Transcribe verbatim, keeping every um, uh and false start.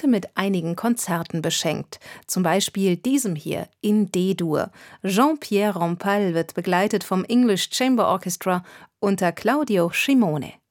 heute mit einigen Konzerten beschenkt. Zum Beispiel diesem hier in D-Dur. Jean-Pierre Rampal wird begleitet vom English Chamber Orchestra unter Claudio Scimone.